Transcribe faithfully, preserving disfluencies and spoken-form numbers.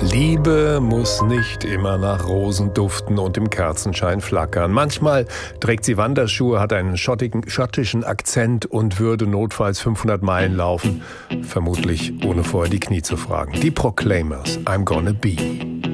Liebe muss nicht immer nach Rosen duften und im Kerzenschein flackern. Manchmal trägt sie Wanderschuhe, hat einen schottigen, schottischen Akzent und würde notfalls fünfhundert Meilen laufen. Vermutlich ohne vorher die Knie zu fragen. Die Proclaimers, I'm Gonna Be.